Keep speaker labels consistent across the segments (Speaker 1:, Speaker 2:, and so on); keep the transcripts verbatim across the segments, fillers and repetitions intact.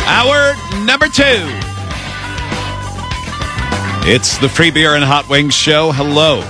Speaker 1: Hour number two. It's the Free Beer and Hot Wings Show. Hello.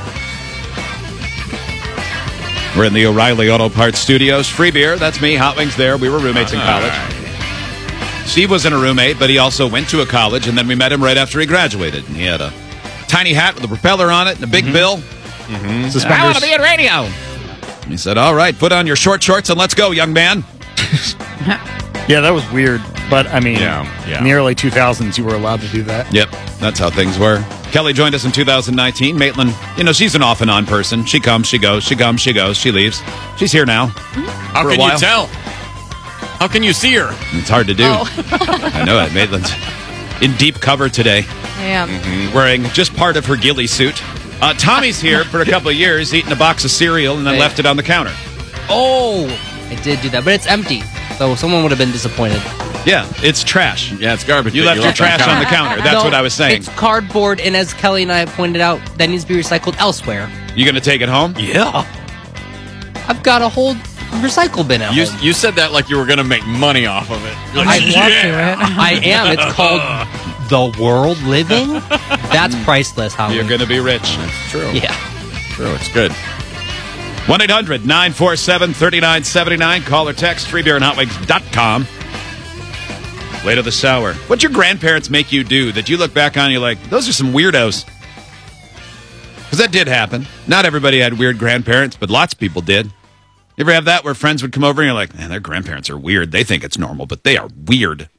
Speaker 1: We're in the O'Reilly Auto Parts Studios. Free Beer, that's me. Hot Wings there. We were roommates in college. Steve wasn't a roommate, but he also went to a college, and then we met him right after he graduated. And he had a tiny hat with a propeller on it and a big mm-hmm. bill.
Speaker 2: Mm-hmm.
Speaker 1: Suspenders. I want to be in radio. And he said, all right, put on your short shorts and let's go, young man.
Speaker 2: Yeah, that was weird. But, I mean,
Speaker 3: yeah, yeah.
Speaker 2: in the early two thousands, you were allowed to do that.
Speaker 1: Yep, that's how things were. Kelly joined us in two thousand nineteen. Maitland, you know, she's an off and on person. She comes, she goes, she comes, she goes, she leaves. She's here now.
Speaker 3: How can you tell? How can you see her?
Speaker 1: It's hard to do. Oh. I know it. Maitland's in deep cover today.
Speaker 4: I am.
Speaker 1: Mm-hmm. Wearing just part of her ghillie suit. Uh, Tommy's here for a couple of years, eating a box of cereal and then
Speaker 5: Wait.
Speaker 1: left it on the counter.
Speaker 5: Oh, I did do that, but it's empty, so someone would have been disappointed.
Speaker 1: Yeah, it's trash.
Speaker 3: Yeah, it's garbage.
Speaker 1: You left you your trash on the counter. That's
Speaker 5: no,
Speaker 1: what I was saying.
Speaker 5: It's cardboard, and as Kelly and I pointed out, that needs to be recycled elsewhere.
Speaker 1: You going to take it home?
Speaker 5: Yeah. I've got a whole recycle bin at
Speaker 3: you,
Speaker 5: home.
Speaker 3: You said that like you were going to make money off of it. Like,
Speaker 5: I
Speaker 3: yeah.
Speaker 5: want to. I am. It's called The World Living. That's priceless, Howard.
Speaker 1: You're going to be rich.
Speaker 3: That's true.
Speaker 5: Yeah.
Speaker 3: True. It's good.
Speaker 1: one eight hundred nine four seven three nine seven nine. Call or text free beer and hot wings dot com. Later this hour. What'd your grandparents make you do that you look back on and you're like, those are some weirdos? Because that did happen. Not everybody had weird grandparents, but lots of people did. You ever have that where friends would come over and you're like, man, their grandparents are weird. They think it's normal, but they are weird.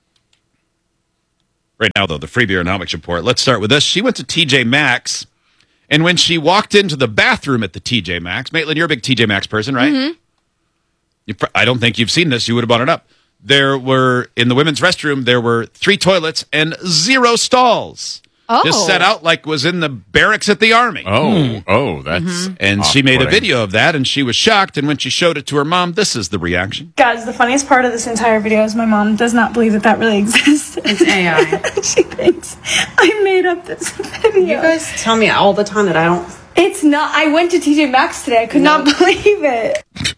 Speaker 1: Right now, though, the Free Beer and Hot Wings report. Let's start with this. She went to T J Maxx, and when she walked into the bathroom at the T J Maxx, Maitland, you're a big T J Maxx person, right?
Speaker 4: Mm-hmm.
Speaker 1: You, I don't think you've seen this. You would have brought it up. There were, in the women's restroom, there were three toilets and zero stalls.
Speaker 4: Oh.
Speaker 1: Just set out like was in the barracks at the Army.
Speaker 3: Oh, mm. oh, that's
Speaker 4: mm-hmm.
Speaker 1: And she made a video of that, and she was shocked. And when she showed it to her mom, this is the reaction.
Speaker 6: Guys, the funniest part of this entire video is my mom does not believe that that really exists.
Speaker 7: It's A I.
Speaker 6: She thinks I made up this video.
Speaker 7: You guys tell me all the time that I don't...
Speaker 6: It's not. I went to T J Maxx today. I could
Speaker 7: No.
Speaker 6: not believe it.
Speaker 1: You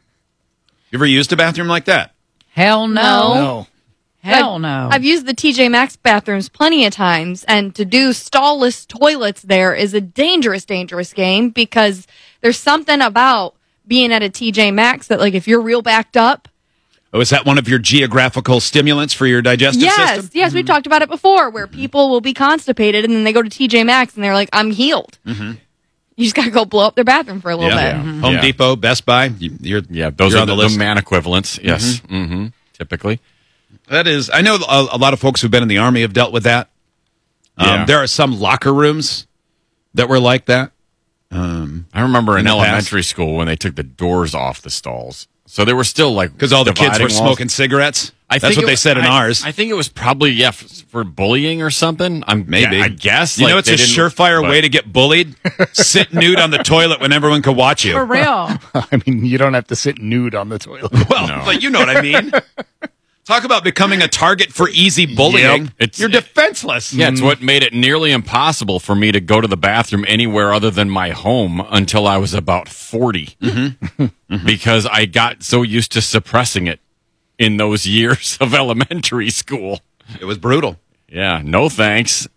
Speaker 1: ever used a bathroom like that?
Speaker 4: Hell no.
Speaker 2: No.
Speaker 4: Hell
Speaker 8: I've,
Speaker 4: no.
Speaker 8: I've used the T J Maxx bathrooms plenty of times, and to do stallless toilets there is a dangerous, dangerous game because there's something about being at a T J Maxx that, like, if you're real backed up.
Speaker 1: Oh, is that one of your geographical stimulants for your digestive
Speaker 8: yes,
Speaker 1: system?
Speaker 8: Yes, we've talked about it before, where people will be constipated and then they go to T J Maxx and they're like, I'm healed.
Speaker 1: Mm-hmm.
Speaker 8: You just got to go blow up their bathroom for a little
Speaker 1: Yeah.
Speaker 8: bit.
Speaker 1: Yeah. Home
Speaker 3: Yeah.
Speaker 1: Depot, Best Buy. You, you're,
Speaker 3: yeah, those
Speaker 1: you're
Speaker 3: are
Speaker 1: on
Speaker 3: the,
Speaker 1: the, list.
Speaker 3: the man equivalents. Yes, mm-hmm. Mm-hmm. Typically.
Speaker 1: That is, I know a, a lot of folks who've been in the Army have dealt with that. Um,
Speaker 3: Yeah.
Speaker 1: There are some locker rooms that were like that. Um,
Speaker 3: I remember in,
Speaker 1: in the
Speaker 3: elementary
Speaker 1: past.
Speaker 3: school when they took the doors off the stalls. So they were still like...
Speaker 1: Because all the kids were
Speaker 3: dividing walls.
Speaker 1: smoking cigarettes.
Speaker 3: I
Speaker 1: That's
Speaker 3: think
Speaker 1: what
Speaker 3: it
Speaker 1: they
Speaker 3: was-
Speaker 1: said in
Speaker 3: I,
Speaker 1: ours.
Speaker 3: I think it was probably, yeah, f- for bullying or something. I'm
Speaker 1: Maybe.
Speaker 3: yeah, I guess.
Speaker 1: You
Speaker 3: like,
Speaker 1: know, it's
Speaker 3: they
Speaker 1: a
Speaker 3: didn't-
Speaker 1: surefire
Speaker 3: but-
Speaker 1: way to get bullied. Sit nude on the toilet when everyone can watch you.
Speaker 4: For real.
Speaker 2: I mean, you don't have to sit nude on the toilet.
Speaker 1: Well,
Speaker 3: No.
Speaker 1: but you know what I mean. Talk about becoming a target for easy bullying.
Speaker 3: Yep. It's-
Speaker 1: You're defenseless.
Speaker 3: Yeah, it's what made it nearly impossible for me to go to the bathroom anywhere other than my home until I was about forty. Mm-hmm. Mm-hmm. Because I got so used to suppressing it in those years of elementary school.
Speaker 1: It was brutal.
Speaker 3: Yeah, no thanks.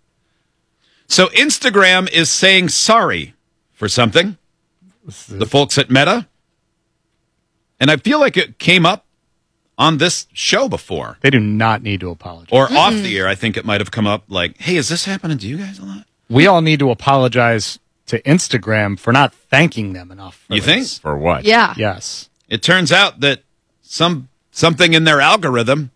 Speaker 1: So Instagram is saying sorry for something. The folks at Meta. And I feel like it came up on this show before.
Speaker 2: They do not need to apologize.
Speaker 1: Or off the air, I think it might have come up like, hey, is this happening to you guys a lot?
Speaker 2: We all need to apologize to Instagram for not thanking them enough. For
Speaker 1: You
Speaker 2: this.
Speaker 1: think?
Speaker 3: For what?
Speaker 8: Yeah.
Speaker 2: Yes.
Speaker 1: It turns out that some something in their algorithm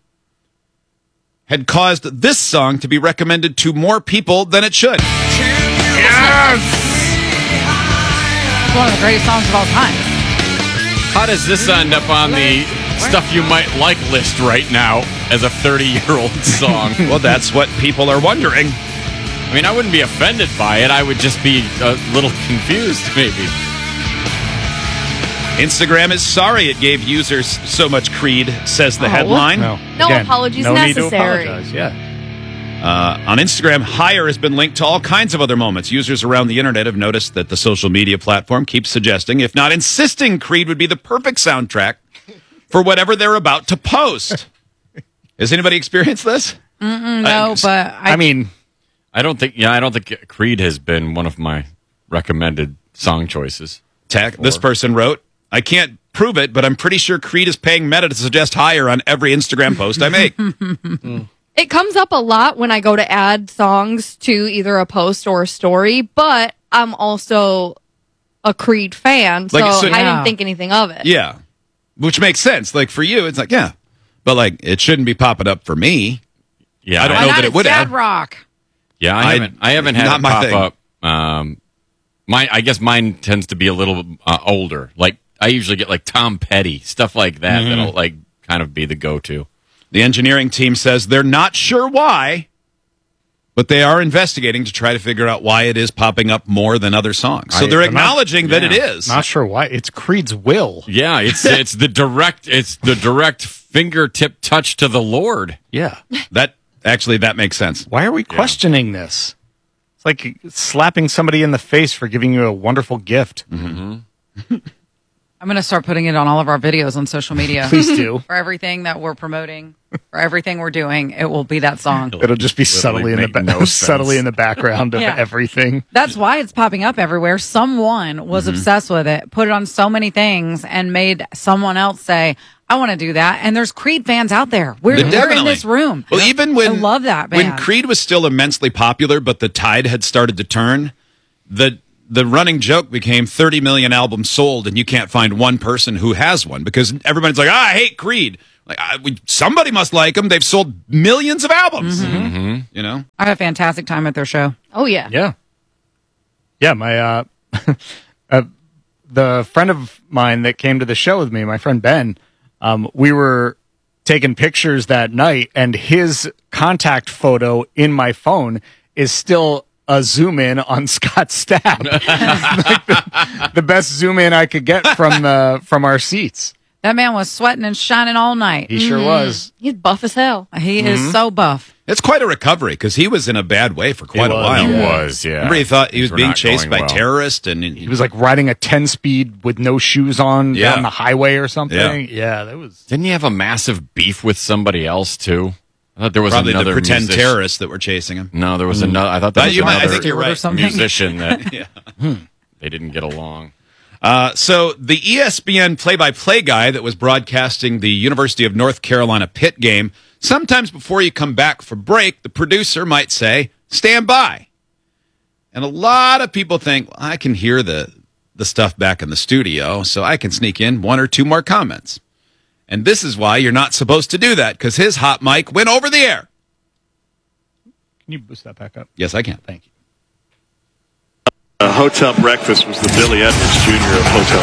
Speaker 1: had caused this song to be recommended to more people than it should.
Speaker 4: It's one of the greatest songs of all time.
Speaker 3: How does this end up on the stuff you might like list right now as a thirty-year-old song?
Speaker 1: Well, that's what people are wondering.
Speaker 3: I mean, I wouldn't be offended by it. I would just be a little confused, maybe.
Speaker 1: Instagram is sorry it gave users so much creed, says the
Speaker 8: Oh.
Speaker 1: headline.
Speaker 2: No.
Speaker 8: No
Speaker 2: Again,
Speaker 8: apologies
Speaker 2: no need to
Speaker 8: necessary.
Speaker 2: apologize. Yeah.
Speaker 1: Uh, on Instagram, Higher has been linked to all kinds of other moments. Users around the internet have noticed that the social media platform keeps suggesting, if not insisting, Creed would be the perfect soundtrack for whatever they're about to post. Has anybody experienced this?
Speaker 4: Mm, no,
Speaker 1: I-
Speaker 4: but I,
Speaker 2: I mean,
Speaker 3: I don't think. Yeah, I don't think Creed has been one of my recommended song choices.
Speaker 1: Tech, this person wrote, I can't prove it, but I'm pretty sure Creed is paying Meta to suggest higher on every Instagram post I make.
Speaker 8: It comes up a lot when I go to add songs to either a post or a story, but I'm also a Creed fan, so,
Speaker 1: Like, so-
Speaker 8: I
Speaker 4: Yeah.
Speaker 8: didn't think anything of it.
Speaker 1: Yeah. Which makes sense. Like, for you, it's like, yeah. But, like, it shouldn't be popping up for me.
Speaker 3: Yeah,
Speaker 1: I don't
Speaker 4: why
Speaker 1: know
Speaker 4: not?
Speaker 1: that it
Speaker 4: It's
Speaker 1: would
Speaker 4: Dad
Speaker 1: have.
Speaker 4: Rock.
Speaker 3: Yeah, I,
Speaker 1: I-
Speaker 3: haven't. I haven't had
Speaker 1: not
Speaker 3: it
Speaker 1: my
Speaker 3: pop
Speaker 1: thing.
Speaker 3: up. Um, my, I guess mine tends to be a little uh, older. Like I usually get like Tom Petty stuff like that.
Speaker 1: Mm-hmm.
Speaker 3: That'll like kind of be the go-to.
Speaker 1: The engineering team says they're not sure why, but they are investigating to try to figure out why it is popping up more than other songs. So
Speaker 2: I-
Speaker 1: they're
Speaker 2: I'm not-
Speaker 1: acknowledging that it
Speaker 3: yeah.
Speaker 1: is.
Speaker 2: not sure why. It's Creed's will.
Speaker 3: Yeah, it's it's the direct. It's the direct fingertip touch to the Lord.
Speaker 2: Yeah.
Speaker 1: That actually that makes sense.
Speaker 2: Why are we questioning this? It's like slapping somebody in the face for giving you a wonderful gift.
Speaker 4: I'm going to start putting it on all of our videos on social media.
Speaker 2: Please do.
Speaker 4: For everything that we're promoting, for everything we're doing, it will be that song.
Speaker 2: It'll just be subtly in the
Speaker 3: make
Speaker 2: ba-
Speaker 3: no sense.
Speaker 2: subtly in the background of
Speaker 4: Yeah.
Speaker 2: everything.
Speaker 4: That's why it's popping up everywhere. Someone was
Speaker 1: Mm-hmm.
Speaker 4: obsessed with it, put it on so many things, and made someone else say, I want to do that. And there's Creed fans out there. We're,
Speaker 1: They're
Speaker 4: we're in
Speaker 1: definitely-
Speaker 4: this room.
Speaker 1: Well, even when
Speaker 4: I love that
Speaker 1: when
Speaker 4: band.
Speaker 1: Creed was still immensely popular, but the tide had started to turn, the the running joke became thirty million albums sold, and you can't find one person who has one because everybody's like, ah, I hate Creed. Like, I, we, somebody must like them. They've sold millions of albums.
Speaker 4: Mm-hmm.
Speaker 1: You know,
Speaker 4: I had a fantastic time at their show.
Speaker 8: Oh, yeah.
Speaker 2: Yeah. Yeah, my uh, uh the friend of mine that came to the show with me, my friend Ben, um, we were taking pictures that night, and his contact photo in my phone is still a zoom in on Scott Stapp. Like the, the best zoom in I could get from the from our seats.
Speaker 4: That man was sweating and shining all night.
Speaker 2: He sure was.
Speaker 8: He's buff as hell.
Speaker 4: He
Speaker 1: Mm-hmm.
Speaker 4: is so buff.
Speaker 1: it's quite a recovery because he was in a bad way for quite a
Speaker 2: was,
Speaker 1: while.
Speaker 2: he
Speaker 3: was, yeah.
Speaker 1: Remember, he thought he was
Speaker 3: Things were
Speaker 1: being
Speaker 3: not
Speaker 1: chased
Speaker 3: going
Speaker 1: by
Speaker 3: well.
Speaker 1: terrorists, and
Speaker 2: He was like riding a ten speed with no shoes on
Speaker 1: Yeah.
Speaker 2: down the highway or something.
Speaker 1: Yeah.
Speaker 2: Yeah, that was.
Speaker 3: Didn't he have a massive beef with somebody else too? I thought there was
Speaker 1: probably the
Speaker 3: another
Speaker 1: pretend
Speaker 3: musician-
Speaker 1: terrorists that were chasing him.
Speaker 3: No, there was another. I thought
Speaker 1: That
Speaker 3: there was
Speaker 1: you might- I
Speaker 3: another
Speaker 1: think you're right.
Speaker 4: Or something.
Speaker 3: musician that
Speaker 1: Yeah.
Speaker 3: they didn't get along.
Speaker 1: Uh, so the E S P N play-by-play guy that was broadcasting the University of North Carolina Pitt game, sometimes before you come back for break, the producer might say, stand by. And a lot of people think, well, I can hear the, the stuff back in the studio, so I can sneak in one or two more comments. And this is why you're not supposed to do that, because his hot mic went over the air.
Speaker 2: Can you boost that back up?
Speaker 1: Yes, I can.
Speaker 2: Thank you.
Speaker 9: Uh, Hotel Breakfast was the Billy Edwards Junior of Hotel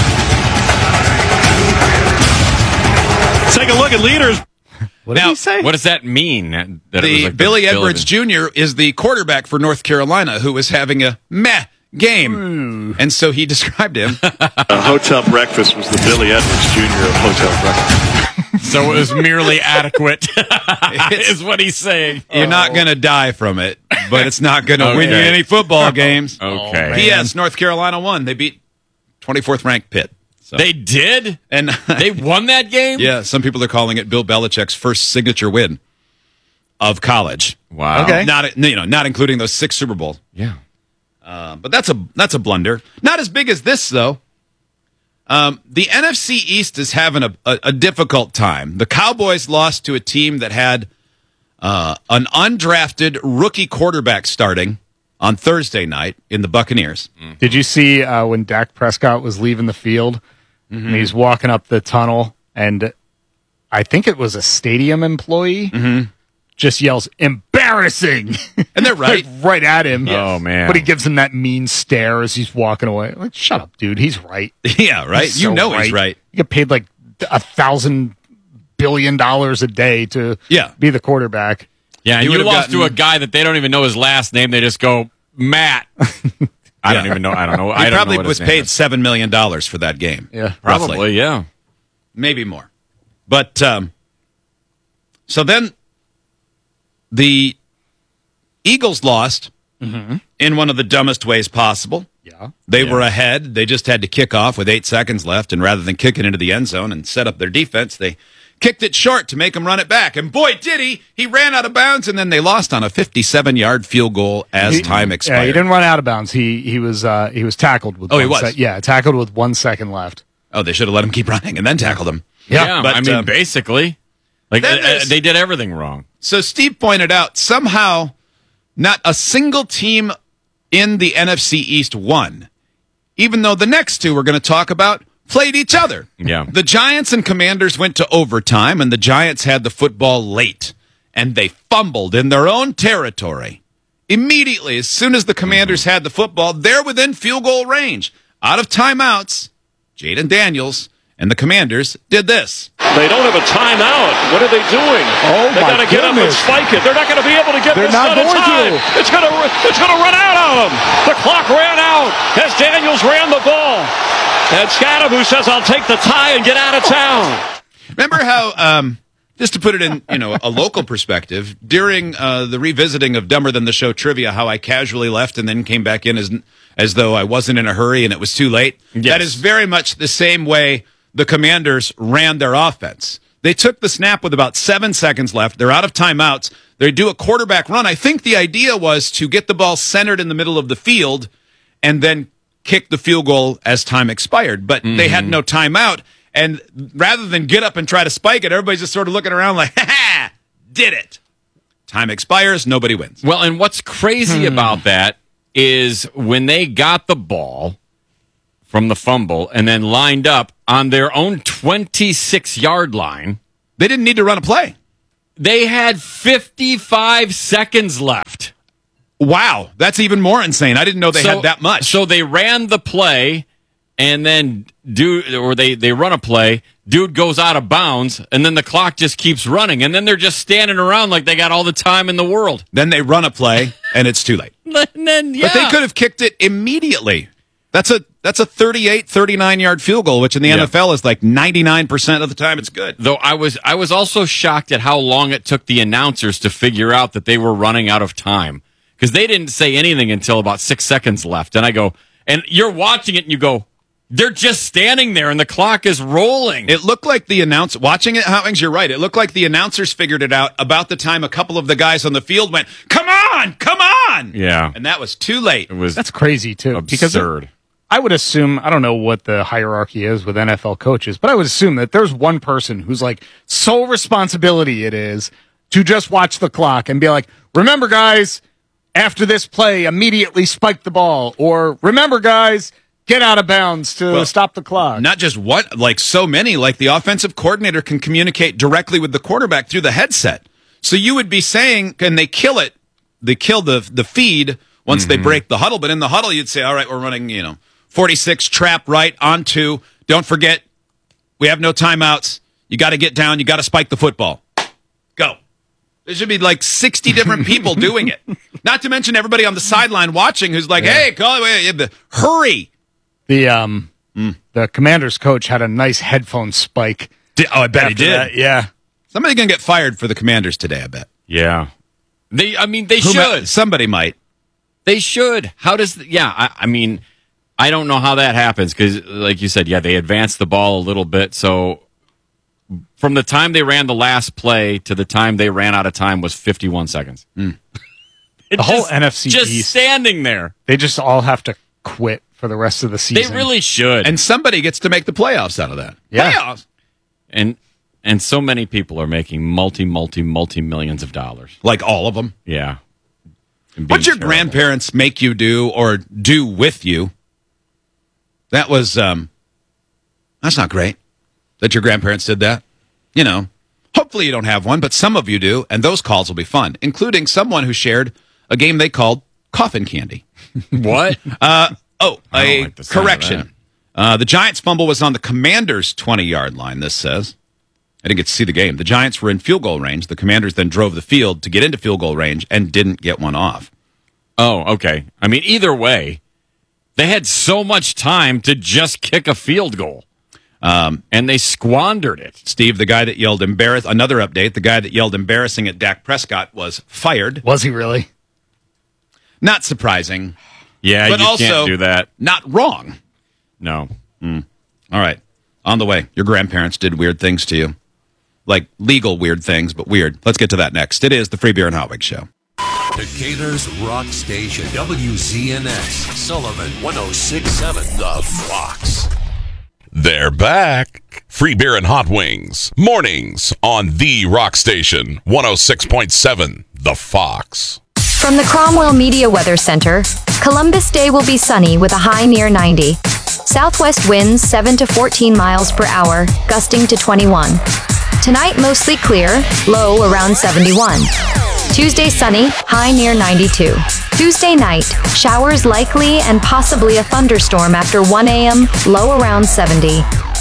Speaker 9: Breakfast. Take a look at leaders.
Speaker 2: What
Speaker 1: Now-
Speaker 2: did he say?
Speaker 3: What does that mean? That it was
Speaker 1: The
Speaker 3: like
Speaker 1: Billy
Speaker 3: Bill
Speaker 1: Edwards Junior is the quarterback for North Carolina who was having a meh game. And so he described him.
Speaker 9: Uh, Hotel Breakfast was the Billy Edwards Junior of Hotel Breakfast.
Speaker 3: So it was merely adequate,
Speaker 1: It's-
Speaker 3: is what he's saying.
Speaker 1: You're not going to die from it, but it's not going to win you
Speaker 3: Okay.
Speaker 1: any football games.
Speaker 3: Okay.
Speaker 1: P S. North Carolina won. They beat twenty-fourth ranked Pitt. So.
Speaker 3: They did?
Speaker 1: and
Speaker 3: They won that game?
Speaker 1: yeah, some people are calling it Bill Belichick's first signature win of college.
Speaker 3: Wow.
Speaker 2: Okay.
Speaker 1: Not you know, not including those six Super Bowls.
Speaker 3: Yeah.
Speaker 1: Uh, but that's a that's a blunder. Not as big as this though. Um, the N F C East is having a, a, a difficult time. The Cowboys lost to a team that had uh, an undrafted rookie quarterback starting on Thursday night in the Buccaneers.
Speaker 2: Did you see uh, when Dak Prescott was leaving the field and he's walking up the tunnel, and I think it was a stadium employee just yells embarrassing,
Speaker 1: And they're right.
Speaker 2: like, right at him.
Speaker 3: Oh, man.
Speaker 2: But he gives him that mean stare as he's walking away. Like, shut up, dude. He's right.
Speaker 1: yeah, right.
Speaker 2: He's
Speaker 1: You
Speaker 2: so
Speaker 1: know he's right.
Speaker 2: You get paid like a thousand billion dollars a day to
Speaker 1: Yeah.
Speaker 2: be the quarterback.
Speaker 3: Yeah,
Speaker 1: He
Speaker 3: and
Speaker 1: would
Speaker 3: you
Speaker 1: have
Speaker 3: lost to a
Speaker 1: gotten-
Speaker 3: guy that they don't even know his last name. They just go, Matt. I don't
Speaker 1: Yeah.
Speaker 3: even know. I don't know.
Speaker 1: He
Speaker 3: I don't
Speaker 1: probably
Speaker 3: know what
Speaker 1: was
Speaker 3: his name
Speaker 1: paid
Speaker 3: is.
Speaker 1: seven million dollars for that game.
Speaker 2: Yeah.
Speaker 1: roughly.
Speaker 3: Probably, yeah.
Speaker 1: Maybe more. But um, so then the Eagles lost in one of the dumbest ways possible.
Speaker 2: Yeah.
Speaker 1: They were ahead. They just had to kick off with eight seconds left. And rather than kicking into the end zone and set up their defense, they kicked it short to make him run it back. And boy, did he. He ran out of bounds, and then they lost on a fifty-seven-yard field goal as
Speaker 2: He-
Speaker 1: time expired.
Speaker 2: Yeah, he didn't run out of bounds. He he was uh, he was tackled with.
Speaker 1: Oh, he
Speaker 2: one
Speaker 1: was?
Speaker 2: sec- yeah, tackled with one second left.
Speaker 1: Oh, they should have let him keep running and then tackled him.
Speaker 3: Yeah,
Speaker 1: but,
Speaker 3: I mean,
Speaker 1: um,
Speaker 3: basically, like
Speaker 1: then
Speaker 3: uh,
Speaker 1: there's-
Speaker 3: they did everything wrong.
Speaker 1: So Steve pointed out somehow not a single team in the N F C East won, even though the next two we're going to talk about played each other.
Speaker 3: Yeah.
Speaker 1: The Giants and Commanders went to overtime, and the Giants had the football late, and they fumbled in their own territory. Immediately, as soon as the Commanders had the football, they're within field goal range. Out of timeouts, Jaden Daniels and the Commanders did this.
Speaker 9: They don't have a timeout. What are they doing?
Speaker 2: Oh,
Speaker 9: they
Speaker 2: my
Speaker 9: got to get up and
Speaker 2: goodness.
Speaker 9: spike it. They're not going to be able to get
Speaker 2: They're
Speaker 9: this
Speaker 2: not
Speaker 9: done in
Speaker 2: going
Speaker 9: time.
Speaker 2: to.
Speaker 9: It's going to it's going to run out on them. The clock ran out as Daniels ran the ball. And Scadaboo says, "I'll take the tie and get out of town."
Speaker 1: Remember how, um, just to put it in, you know, a local perspective, during uh, the revisiting of Dumber Than the Show trivia, how I casually left and then came back in as as though I wasn't in a hurry and it was too late.
Speaker 3: Yes.
Speaker 1: That is very much the same way the Commanders ran their offense. They took the snap with about seven seconds left. They're out of timeouts. They do a quarterback run. I think the idea was to get the ball centered in the middle of the field and then kick the field goal as time expired. But they had no timeout. And rather than get up and try to spike it, everybody's just sort of looking around like, ha ha, did it. Time expires, nobody wins.
Speaker 3: Well, and what's crazy about that is when they got the ball from the fumble and then lined up on their own twenty-six-yard line,
Speaker 1: They didn't need to run a play.
Speaker 3: they had fifty-five seconds left.
Speaker 1: Wow, that's even more insane. I didn't know they
Speaker 3: So-
Speaker 1: had that much.
Speaker 3: So they ran the play, and then dude, or they they run a play. Dude goes out of bounds, and then the clock just keeps running, and then they're just standing around like they got all the time in the world.
Speaker 1: Then they run a play, and it's too late.
Speaker 3: And then, yeah.
Speaker 1: But they could have kicked it immediately. That's a that's a thirty-eight, thirty-nine-yard field goal, which in the
Speaker 3: Yeah.
Speaker 1: N F L is like ninety-nine percent of the time it's good.
Speaker 3: Though I was I was also shocked at how long it took the announcers to figure out that they were running out of time, because they didn't say anything until about six seconds left. And I go, and you're watching it, and you go, they're just standing there, and the clock is rolling.
Speaker 1: It looked like the announce watching it, Howings, you're right. It looked like the announcers figured it out about the time a couple of the guys on the field went, "Come on, come on!"
Speaker 3: Yeah.
Speaker 1: and that was too late.
Speaker 3: It was
Speaker 2: That's crazy too. Because it-
Speaker 3: absurd.
Speaker 2: I would assume, I don't know what the hierarchy is with N F L coaches, but I would assume that there's one person whose like sole responsibility it is to just watch the clock and be like, remember guys, after this play, immediately spike the ball, or remember guys, get out of bounds to
Speaker 1: Well,
Speaker 2: stop the clock.
Speaker 1: Not just what, like so many, like the offensive coordinator can communicate directly with the quarterback through the headset. So you would be saying, and they kill it, they kill the the feed once they break the huddle. But in the huddle, you'd say, all right, we're running, you know, forty-six trap right onto. Don't forget, we have no timeouts. You got to get down. You got to spike the football. Go. There should be like sixty different people doing it. Not to mention everybody on the sideline watching who's like, hey, call it, hurry.
Speaker 2: The um the Commanders coach had a nice headphone spike.
Speaker 1: Did- oh, I bet he
Speaker 2: after
Speaker 1: did.
Speaker 2: that. Yeah.
Speaker 1: Somebody gonna get fired for the Commanders today, I bet.
Speaker 3: Yeah. They, I mean, they
Speaker 1: Who
Speaker 3: should.
Speaker 1: might- somebody might.
Speaker 3: They should. How does? The, yeah, I, I mean, I don't know how that happens because, like you said, yeah, they advanced the ball a little bit. So from the time they ran the last play to the time they ran out of time was fifty-one seconds.
Speaker 2: The whole N F C
Speaker 3: just
Speaker 2: East,
Speaker 3: standing there.
Speaker 2: they just all have to quit for the rest of the
Speaker 3: They
Speaker 2: season.
Speaker 3: really should.
Speaker 1: And somebody gets to make the playoffs out of that.
Speaker 2: Yeah.
Speaker 1: Playoffs.
Speaker 3: and and so many people are making multi, multi, multi millions of dollars.
Speaker 1: Like all of them.
Speaker 3: Yeah. And being
Speaker 1: What'd your
Speaker 3: terrible.
Speaker 1: grandparents make you do or do with you? That was, um, that's not great that your grandparents did that. You know, hopefully you don't have one, but some of you do, and those calls will be fun, including someone who shared a game they called Coffin Candy.
Speaker 3: What?
Speaker 1: Uh, oh,
Speaker 3: I don't
Speaker 1: a
Speaker 3: like the sound of
Speaker 1: correction. Uh, the Giants' fumble was on the Commanders' twenty-yard line, this says. I didn't get to see the game. The Giants were in field goal range. The Commanders then drove the field to get into field goal range and didn't get one off.
Speaker 3: Oh, okay. I mean, either way, they had so much time to just kick a field goal. Um, and they squandered it.
Speaker 1: Steve, the guy that yelled embarrass, another update, the guy that yelled embarrassing at Dak Prescott was fired.
Speaker 2: Was he really?
Speaker 1: Not surprising,
Speaker 3: Yeah,
Speaker 1: but
Speaker 3: you
Speaker 1: also
Speaker 3: can't do that.
Speaker 1: not wrong.
Speaker 3: No.
Speaker 1: All right. On the way. Your grandparents did weird things to you. like legal weird things, but weird. Let's get to that next. It is the Free Beer and Hot Wings Show.
Speaker 10: Decatur's rock station, W Z N X, Sullivan one oh six point seven, The Fox.
Speaker 11: They're back. Free Beer and Hot Wings. Mornings on the rock station, one oh six point seven, The Fox.
Speaker 12: From the Cromwell Media Weather Center, Columbus Day will be sunny with a high near ninety. Southwest winds seven to fourteen miles per hour, gusting to twenty-one. Tonight mostly clear, low around seventy-one. Tuesday sunny, high near ninety-two. Tuesday night, showers likely and possibly a thunderstorm after one a.m., low around seventy.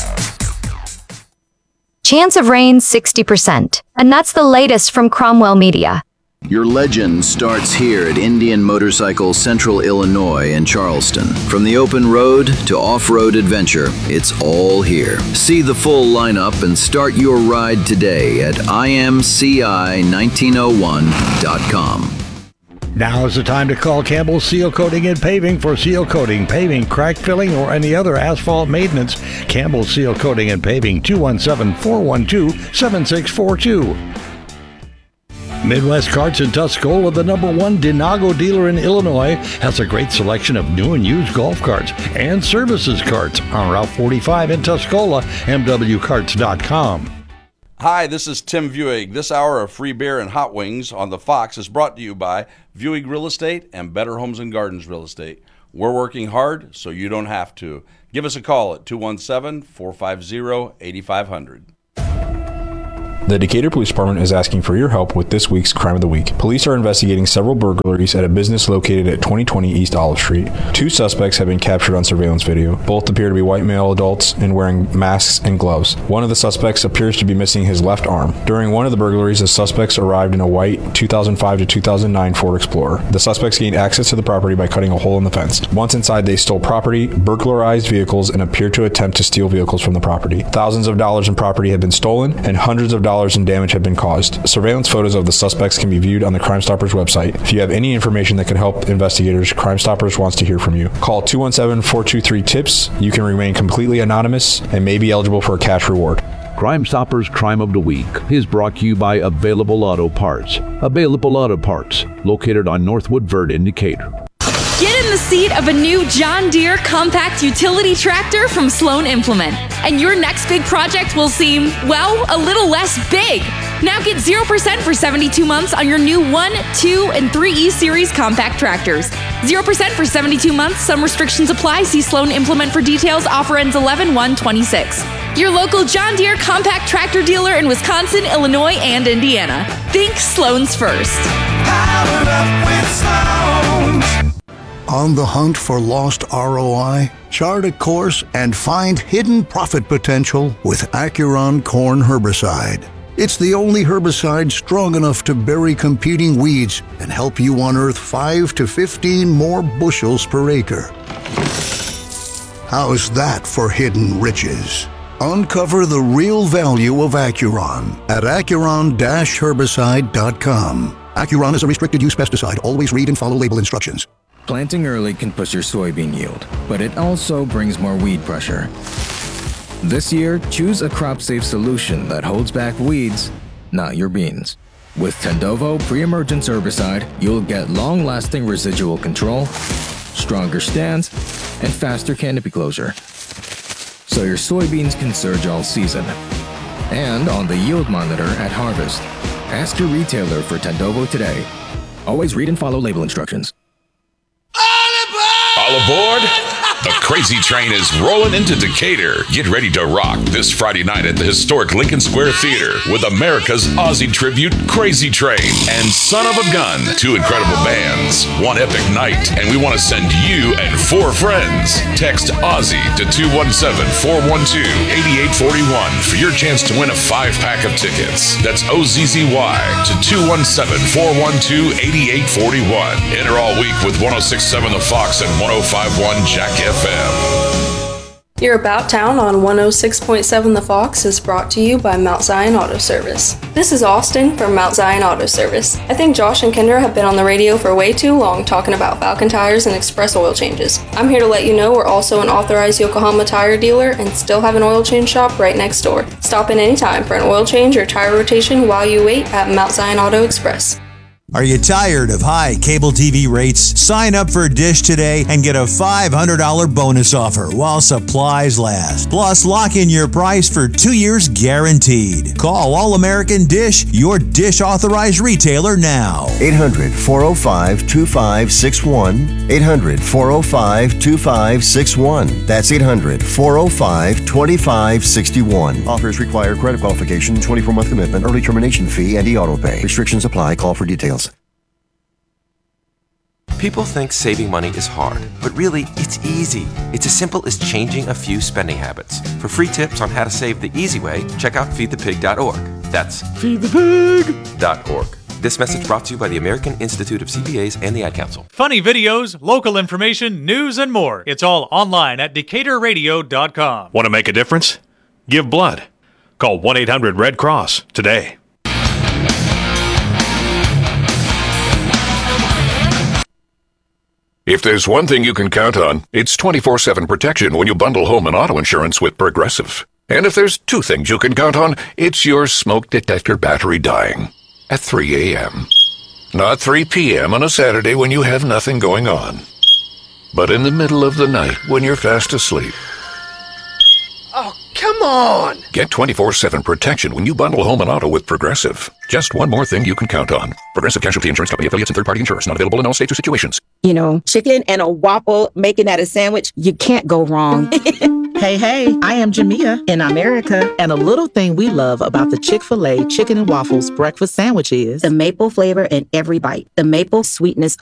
Speaker 12: Chance of rain sixty percent. And that's the latest from Cromwell Media.
Speaker 13: Your legend starts here at Indian Motorcycle Central Illinois in Charleston. From the open road to off-road adventure, it's all here. See the full lineup and start your ride today at I M C I nineteen oh one dot com.
Speaker 14: Now is the time to call Campbell Seal Coating and Paving for seal coating, paving, crack filling, or any other asphalt maintenance. Campbell Seal Coating and Paving, two one seven, four one two, seven six four two. Midwest Carts in Tuscola, the number one Denago dealer in Illinois, has a great selection of new and used golf carts and services carts on Route forty-five in Tuscola, M W carts dot com.
Speaker 15: Hi, this is Tim Vuig. This hour of Free Beer and Hot Wings on the Fox is brought to you by Vuig Real Estate and Better Homes and Gardens Real Estate. We're working hard so you don't have to. Give us a call at two one seven, four five zero, eight five zero zero.
Speaker 16: The Decatur Police Department is asking for your help with this week's Crime of the Week. Police are investigating several burglaries at a business located at twenty twenty East Olive Street. Two suspects have been captured on surveillance video. Both appear to be white male adults and wearing masks and gloves. One of the suspects appears to be missing his left arm. During one of the burglaries, the suspects arrived in a white two thousand five to two thousand nine Ford Explorer. The suspects gained access to the property by cutting a hole in the fence. Once inside, they stole property, burglarized vehicles, and appeared to attempt to steal vehicles from the property. Thousands of dollars in property have been stolen, and hundreds of dollars in damage have been caused. Surveillance photos of the suspects can be viewed on the Crime Stoppers website. If you have any information that can help investigators, Crime Stoppers wants to hear from you. Call two one seven, four two three, TIPS. You can remain completely anonymous and may be eligible for a cash reward.
Speaker 17: Crime Stoppers Crime of the Week is brought to you by Available Auto Parts. Available Auto Parts, located on Northwood Verde in Decatur.
Speaker 18: Get in the seat of a new John Deere compact utility tractor from Sloan Implement, and your next big project will seem, well, a little less big. Now get zero percent for seventy-two months on your new one, two, and three E Series compact tractors. zero percent for seventy-two months. Some restrictions apply. See Sloan Implement for details. Offer ends eleven one twenty-six. Your local John Deere compact tractor dealer in Wisconsin, Illinois, and Indiana. Think Sloan's first.
Speaker 19: Powered up with Sloan. On the hunt for lost R O I? Chart a course and find hidden profit potential with Acuron Corn Herbicide. It's the only herbicide strong enough to bury competing weeds and help you unearth five to fifteen more bushels per acre. How's that for hidden riches? Uncover the real value of Acuron at acuron dash herbicide dot com. Acuron is a restricted use pesticide. Always read and follow label instructions.
Speaker 20: Planting early can push your soybean yield, but it also brings more weed pressure. This year, choose a crop-safe solution that holds back weeds, not your beans. With Tendovo pre-emergence herbicide, you'll get long-lasting residual control, stronger stands, and faster canopy closure. So your soybeans can surge all season. And on the yield monitor at harvest, ask your retailer for Tendovo today. Always read and follow label instructions.
Speaker 11: All aboard! The Crazy Train is rolling into Decatur. Get ready to rock this Friday night at the historic Lincoln Square Theater with America's Aussie tribute, Crazy Train, and Son of a Gun. Two incredible bands, one epic night, and we want to send you and four friends. Text Aussie to two one seven, four one two, eight eight four one for your chance to win a five-pack of tickets. That's O Z Z Y to two one seven, four one two, eight eight four one. Enter all week with one oh six point seven The Fox and one oh five point one Jack F M.
Speaker 21: Your About Town on one oh six point seven The Fox is brought to you by Mount Zion Auto Service. This is Austin from Mount Zion Auto Service. I think Josh and Kendra have been on the radio for way too long talking about Falcon tires and express oil changes. I'm here to let you know we're also an authorized Yokohama tire dealer and still have an oil change shop right next door. Stop in anytime for an oil change or tire rotation while you wait at Mount Zion Auto Express.
Speaker 22: Are you tired of high cable T V rates? Sign up for Dish today and get a five hundred dollars bonus offer while supplies last. Plus, lock in your price for two years guaranteed. Call All American Dish, your Dish authorized retailer now.
Speaker 23: eight hundred, four oh five, two five six one. eight hundred, four oh five, two five six one. That's eight hundred, four oh five, two five six one. Offers require credit qualification, twenty-four month commitment, early termination fee, and e-auto pay. Restrictions apply. Call for details.
Speaker 24: People think saving money is hard, but really, it's easy. It's as simple as changing a few spending habits. For free tips on how to save the easy way, check out feed the pig dot org. That's feed the pig dot org. This message brought to you by the American Institute of C P As and the Ad Council.
Speaker 25: Funny videos, local information, news, and more. It's all online at Decatur Radio dot com.
Speaker 26: Want to make a difference? Give blood. Call one eight hundred red cross today.
Speaker 11: If there's one thing you can count on, it's twenty-four seven protection when you bundle home and auto insurance with Progressive. And if there's two things you can count on, it's your smoke detector battery dying at three a.m. Not three p.m. on a Saturday when you have nothing going on, but in the middle of the night when you're fast asleep.
Speaker 27: Oh, come on!
Speaker 11: Get twenty-four seven protection when you bundle home and auto with Progressive. Just one more thing you can count on. Progressive Casualty Insurance Company affiliates and third-party insurers. Not available in all states or situations.
Speaker 28: You know, chicken and a waffle, making that a sandwich, you can't go wrong.
Speaker 29: Hey, hey, I am Jamia in America, and a little thing we love about the Chick-fil-A Chicken and Waffles breakfast sandwich is
Speaker 28: the maple flavor in every bite. The maple sweetness